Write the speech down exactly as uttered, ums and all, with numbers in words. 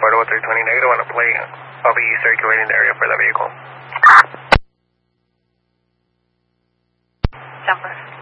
Airport oh three twenty negative on a plate. I'll be circulating the area for the vehicle. Jumper.